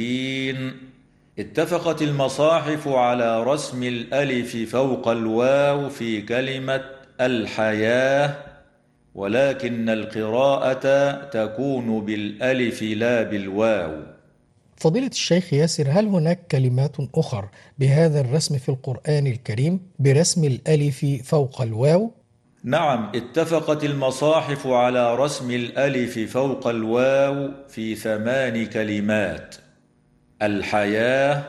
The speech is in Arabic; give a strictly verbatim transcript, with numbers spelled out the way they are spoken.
اتفقت المصاحف على رسم الألف فوق الواو في كلمة الحياة، ولكن القراءة تكون بالألف لا بالواو. فضيلة الشيخ ياسر، هل هناك كلمات أخر بهذا الرسم في القرآن الكريم برسم الألف فوق الواو؟ نعم، اتفقت المصاحف على رسم الألف فوق الواو في ثمان كلمات: الحياة،